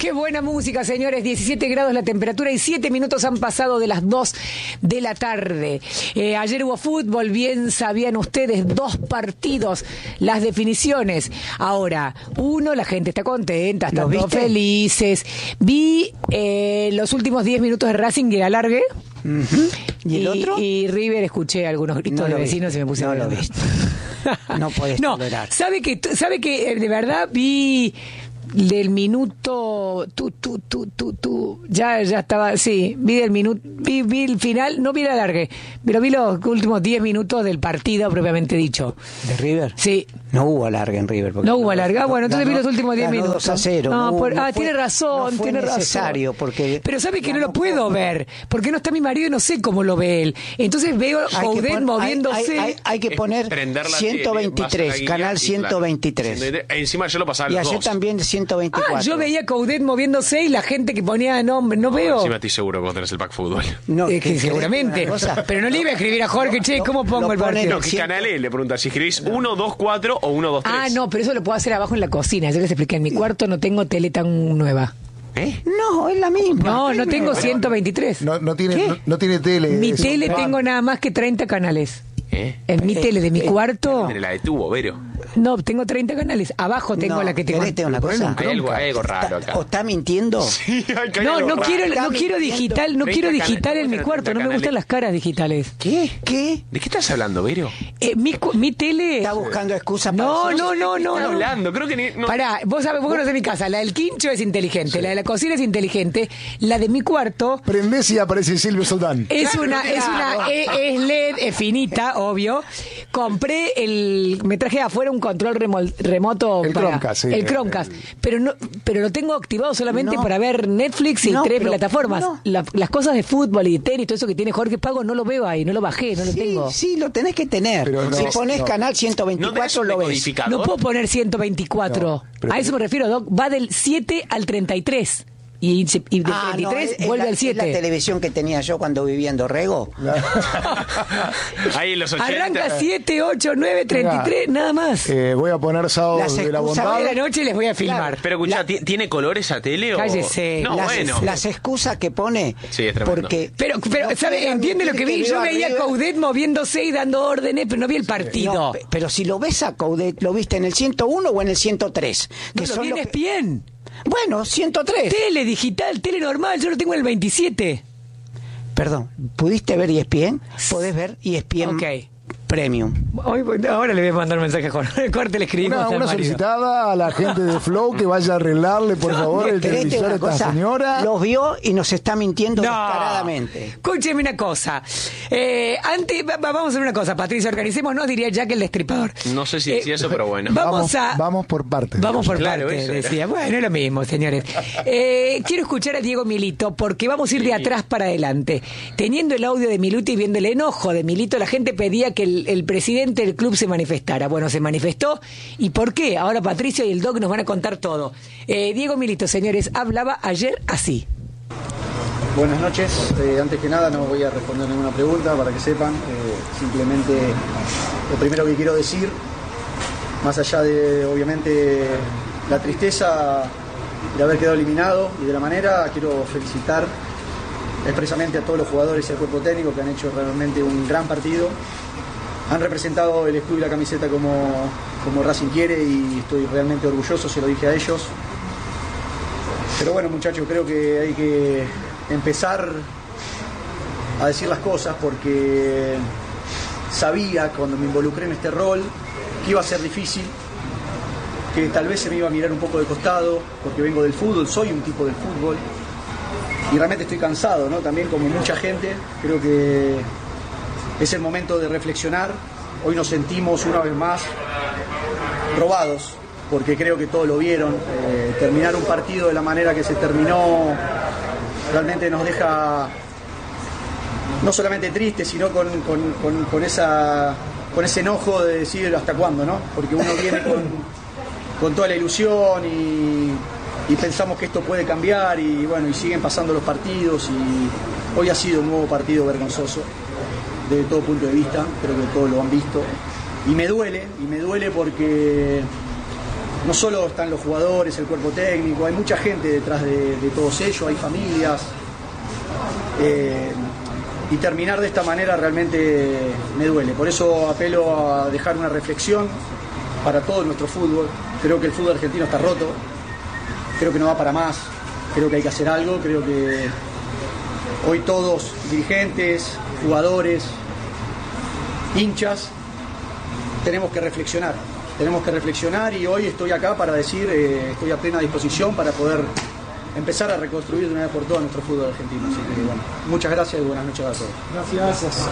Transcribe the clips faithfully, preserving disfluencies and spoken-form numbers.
Qué buena música, señores. diecisiete grados la temperatura y siete minutos han pasado de las dos de la tarde. Eh, ayer hubo fútbol, bien sabían ustedes, dos partidos, las definiciones. Ahora, uno, la gente está contenta, están todos felices. Vi eh, los últimos diez minutos de Racing y el alargue. Uh-huh. ¿Y el y, otro? Y River, escuché algunos gritos no de vecinos y me puse no a lo ver. viste. No podés no, tolerar. ¿sabe que, sabe que de verdad vi del minuto tú, tú, tú, tú, tú, ya, ya estaba, sí, vi del minuto, vi, vi el final, no vi el alargue, pero vi los últimos diez minutos del partido propiamente dicho. ¿De River? Sí. No hubo alargue en River. No hubo alargue, ah, bueno, entonces ganó, vi los últimos diez minutos. dos a cero. No, no, por, no ah, fue, tiene razón, no tiene necesario razón. Porque pero sabe que no lo puedo ver, porque no está mi marido y no sé cómo lo ve él. Entonces veo a Coudet moviéndose. Hay, hay, hay que poner ciento veintitrés, canal ciento veintitrés. Encima yo lo pasaba y los ayer dos. también de ciento veinticuatro. Ah, yo veía a Coudet moviéndose y la gente que ponía nombre, no, no veo. Encima estoy seguro que vos tenés el pack fútbol. No, es que, que seguramente. Pero no le iba a escribir a Jorge, che, ¿cómo pongo el partido? No, ¿qué canal es? Le pregunta si escribís uno, dos, cuatro o uno, dos, tres. Ah, no, pero eso lo puedo hacer abajo en la cocina. Yo les expliqué, en mi cuarto no tengo tele tan nueva. ¿Eh? No, es la misma. No, no tengo ciento veintitrés. No, no, tiene, no, no tiene tele. Mi eso. tele tengo nada más que treinta canales. ¿Eh? En mi tele de mi eh, cuarto. La de tubo, Vero. No, tengo treinta canales. Abajo tengo no, la que tengo. Una cosa. Hay algo, hay algo raro acá. ¿O está mintiendo? Sí, hay no, no raro. quiero, no quiero digital, no quiero digital en mi canales, cuarto. No me gustan las caras digitales. ¿Qué? ¿Qué? ¿De qué estás hablando, Vero? Eh, mi, mi tele. Está buscando excusas para No, decir- no, no, no. Estás no. hablando, creo que ni. No. Pará, vos sabés, vos conocés mi casa. La del quincho es inteligente, sí. La de la cocina es inteligente, la de mi cuarto. Prendés y aparece Silvio Soldán. Es Claro, una, claro. es una, es, es L E D, es finita, obvio. Compré el, me traje afuera un control remol, remoto. El para, Chromecast, sí. El Chromecast. Pero no, pero lo tengo activado solamente No. para ver Netflix y No, tres pero- plataformas. no. La- las cosas de fútbol y de tenis, todo eso que tiene Jorge Pago, no lo veo ahí, no lo bajé, no lo Sí, tengo. sí, lo tenés que tener. Pero no, si pones no. canal ciento ¿No tenés veinticuatro un lo ves. decodificador? No puedo poner ciento veinticuatro. No, pero- a eso me refiero, Doc. Va del siete al treinta y tres. Y, se- y del Ah, treinta y tres no, es- es vuelve la- al es la siete. televisión que tenía yo cuando vivía en Dorrego. Ahí en los ochenta. Arranca siete, ocho, nueve, treinta y tres, nada más. Eh, voy a poner sábado Las de la excusas bondad. A la noche les voy a filmar. Pero escuchá, La- ¿ti- ¿tiene color esa tele o...? Cállese. No, las, bueno. las excusas que pone. Sí, es tremendo. Porque Pero, pero no ¿sabe? quiere ¿Entiende lo que admitir vi? Yo vio a veía a River. Coudet moviéndose y dando órdenes, pero no vi el partido. No, pe- pero si lo ves a Coudet, ¿lo viste en el ciento uno o en el ciento tres? No, lo vi en los E S P N. Bueno, ciento tres. Tele digital, tele normal, yo lo tengo en el veintisiete. Perdón, ¿pudiste ver E S P N? Podés ver E S P N Ok. Premium. Hoy, ahora le voy a mandar un mensaje a Jorge. Corte le escribimos Una, al una marido. solicitada a la gente de Flow que vaya a arreglarle, por favor, el ¿Querés televisor a una esta cosa? señora. Los vio y nos está mintiendo No. descaradamente. Escúcheme una cosa. Eh, antes, va- vamos a hacer una cosa, Patricia, organicémonos, diría Jack el Destripador. No sé si Eh, decía eso, pero bueno. Vamos, Vamos, a... vamos por partes. Vamos por Claro, partes, eso era. decía. Bueno, es lo mismo, señores. Eh, quiero escuchar a Diego Milito porque vamos a ir de atrás para adelante. Teniendo el audio de Milito y viendo el enojo de Milito, la gente pedía que el, el presidente del club se manifestara. Bueno, se manifestó. ¿Y por qué? Ahora Patricio y el Doc nos van a contar todo. Eh, Diego Milito, señores, hablaba ayer así. Buenas noches. Eh, antes que nada no voy a responder ninguna pregunta para que sepan. Eh, simplemente lo primero que quiero decir, más allá de obviamente la tristeza de haber quedado eliminado y de la manera, quiero felicitar expresamente a todos los jugadores y al cuerpo técnico que han hecho realmente un gran partido. Han representado el escudo y la camiseta como, como Racing quiere y estoy realmente orgulloso, se lo dije a ellos. Pero bueno, muchachos, creo que hay que empezar a decir las cosas porque sabía cuando me involucré en este rol que iba a ser difícil, que tal vez se me iba a mirar un poco de costado porque vengo del fútbol, soy un tipo del fútbol y realmente estoy cansado, ¿no? También como mucha gente, creo que es el momento de reflexionar. Hoy nos sentimos una vez más robados, porque creo que todos lo vieron. Eh, terminar un partido de la manera que se terminó realmente nos deja no solamente tristes, sino con, con, con, con, esa, con ese enojo de decir hasta cuándo, ¿no? Porque uno viene con, con toda la ilusión y, y pensamos que esto puede cambiar y bueno, y siguen pasando los partidos y hoy ha sido un nuevo partido vergonzoso desde todo punto de vista, creo que todos lo han visto y me duele, y me duele porque no solo están los jugadores, el cuerpo técnico, hay mucha gente detrás de, de todos ellos, hay familias. Eh, y terminar de esta manera realmente me duele. Por eso apelo a dejar una reflexión para todo nuestro fútbol. Creo que el fútbol argentino está roto, creo que no va para más, creo que hay que hacer algo, creo que hoy todos, dirigentes, jugadores, hinchas, tenemos que reflexionar. Tenemos que reflexionar y hoy estoy acá para decir, eh, estoy a plena disposición para poder empezar a reconstruir de una vez por todas nuestro fútbol argentino. Así que bueno, muchas gracias y buenas noches a todos. Gracias.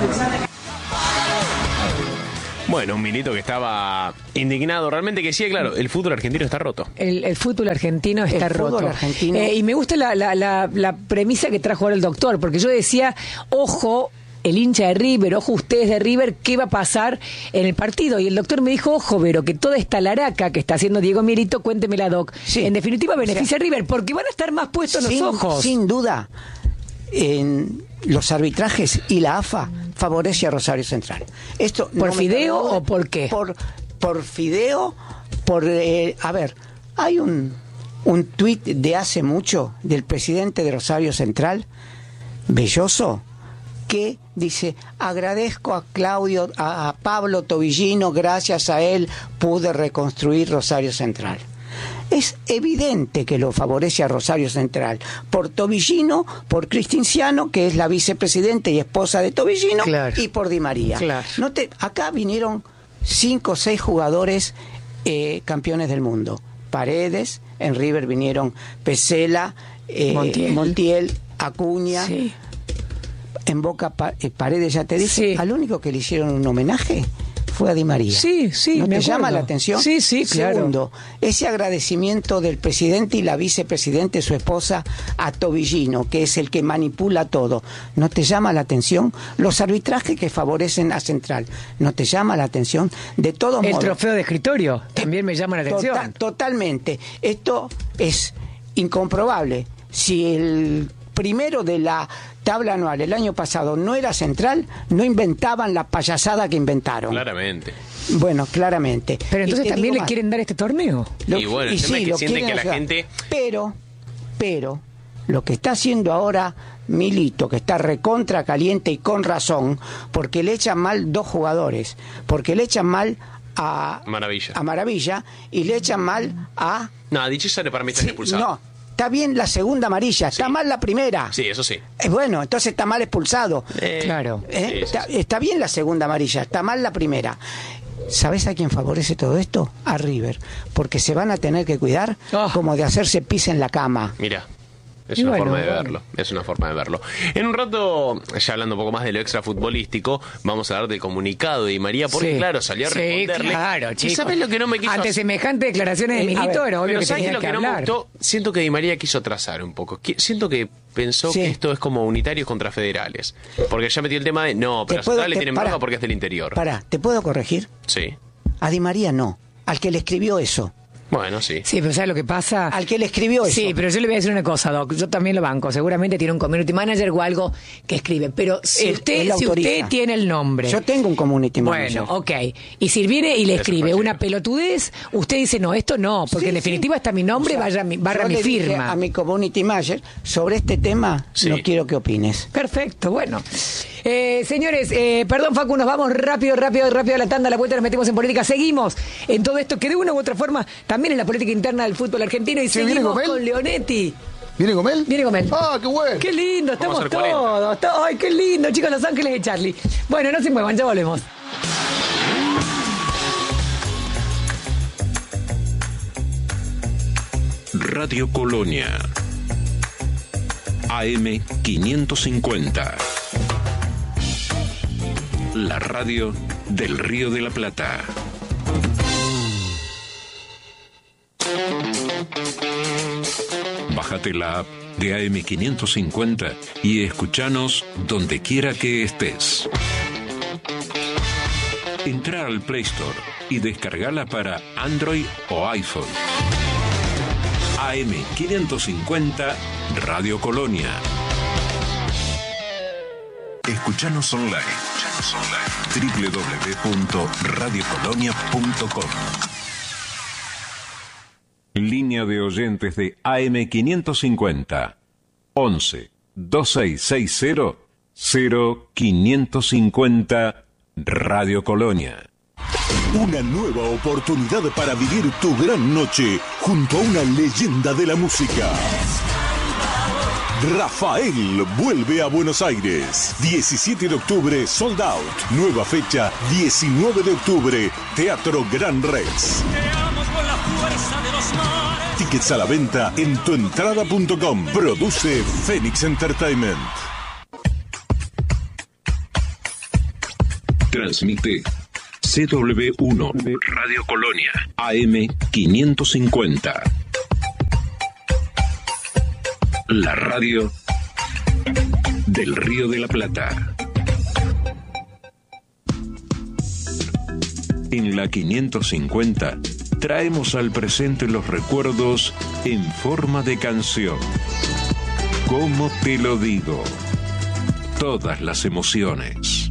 Bueno, un Milito que estaba indignado, realmente que sí, claro, el fútbol argentino está roto. El, el fútbol argentino está el roto. Fútbol argentino. Eh, y me gusta la, la, la, la premisa que trajo ahora el doctor, porque yo decía, ojo, el hincha de River, ojo ustedes de River, ¿qué va a pasar en el partido? Y el doctor me dijo, ojo, Vero, que toda esta laraca que está haciendo Diego Milito, cuéntemela, Doc. Sí. En definitiva beneficia O sea, a River, porque van a estar más puestos sin, los ojos. Sin duda, en los arbitrajes y la A F A favorece a Rosario Central. Esto ¿Por no me fideo cabe duda. o por qué? Por, por fideo, por... Eh, a ver, hay un, un tuit de hace mucho del presidente de Rosario Central, Belloso, que dice, agradezco a Claudio, a, a Pablo Tobillino, gracias a él pude reconstruir Rosario Central. Es evidente que lo favorece a Rosario Central, por Tobillino, por Cristinciano, que es la vicepresidenta y esposa de Tobillino, Claro. y por Di María. Claro. No te, acá vinieron cinco o seis jugadores eh, campeones del mundo. Paredes, en River vinieron Pesela, eh, Montiel. Montiel, Acuña. Sí. En Boca, Paredes, ya te dije, Sí. al único que le hicieron un homenaje fue a Di María. Sí, sí, ¿No me te llama acuerdo. la atención? Sí, sí, claro. Segundo, ese agradecimiento del presidente y la vicepresidente, su esposa, a Tobillino, que es el que manipula todo. ¿No te llama la atención? Los arbitrajes que favorecen a Central. ¿No te llama la atención? De todos El modos. trofeo de escritorio también me llama la atención. Tota- totalmente. Esto es incomprobable. Si el primero de la tabla anual el año pasado no era Central, no inventaban la payasada que inventaron. Claramente. Bueno, claramente. Pero Y entonces te también digo le más. quieren dar este torneo. Lo- Y bueno, el y tema sí, es que lo sienten quieren que la ayudar. gente- Pero, pero, lo que está haciendo ahora Milito, que está recontra caliente y con razón, porque le echan mal dos jugadores, porque le echan mal a Maravilla. a Maravilla y le echan mal a... No, dicho eso, para mí está Sí, expulsado. no, está bien la segunda amarilla, está Sí. mal la primera. Sí, eso sí. Eh, bueno, entonces está mal expulsado. Eh, Claro. ¿Eh? sí, sí, está, sí. está bien la segunda amarilla, está mal la primera. ¿Sabes a quién favorece todo esto? A River, porque se van a tener que cuidar Oh. como de hacerse pis en la cama. Mira. Es Y una bueno, forma de bueno. verlo, es una forma de verlo. En un rato, ya hablando un poco más de lo extra futbolístico, vamos a hablar del comunicado de Di María, porque Sí. claro, salió a Sí, responderle. claro, ¿Y chicos. sabes lo que no me quiso Ante hacer? semejante declaraciones de Eh, a Milito, ver, era obvio Pero que ¿sabes tenía lo que que no me hablar. gustó? Siento que Di María quiso trazar un poco. Qui- Siento que pensó Sí. que esto es como unitarios contra federales. Porque ya metió el tema de, no, pero a Te puedo- Central le te- tienen pará. bronca porque es del interior. Pará, ¿te puedo corregir? Sí. A Di María no, al que le escribió eso. Bueno, sí. Sí, pero ¿sabes lo que pasa? Al que le escribió eso. Sí, pero yo le voy a decir una cosa, Doc. Yo también lo banco. Seguramente tiene un community manager o algo que escribe. Pero si, Él- usted, él si autoriza. usted tiene el nombre. Yo tengo un community manager. Bueno, ok. Y si viene y le Eso escribe es una posible. pelotudez, usted dice, no, esto no, porque Sí, en definitiva sí. está mi nombre, O sea, vaya mi, barra yo mi le dije firma. a mi community manager, sobre este tema Sí. no quiero que opines. Perfecto, bueno. Eh, señores, eh, perdón Facu, nos vamos rápido, rápido, rápido a la tanda, a la vuelta nos metemos en política. Seguimos en todo esto que de una u otra forma también en la política interna del fútbol argentino y Sí, ¿viene seguimos Gomel? con Leonetti. ¿Viene Gomel? Viene Gomel. Ah, qué bueno. Qué lindo, Vamos estamos a hacer cuarenta. todos. Está- Ay, qué lindo, chicos, Los Ángeles de Charlie. Bueno, no se muevan, ya volvemos. Radio Colonia A M quinientos cincuenta, la radio del Río de la Plata. Bájate la app de A M quinientos cincuenta y escuchanos donde quiera que estés. Entra al Play Store y descargala para Android o iPhone. A M quinientos cincuenta Radio Colonia. Escuchanos online. doble u doble u doble u punto radio colonia punto com. línea de oyentes de A M quinientos cincuenta. once, veintiséis sesenta, cero quinientos cincuenta Radio Colonia. Una nueva oportunidad para vivir tu gran noche junto a una leyenda de la música. Rafael vuelve a Buenos Aires. diecisiete de octubre, sold out. Nueva fecha, diecinueve de octubre, Teatro Gran Rex. Tickets a la venta en tuentrada punto com. Produce Phoenix Entertainment. Transmite C W uno Radio Colonia A M quinientos cincuenta. La radio del Río de la Plata. En la quinientos cincuenta traemos al presente los recuerdos en forma de canción. ¿Cómo te lo digo? Todas las emociones.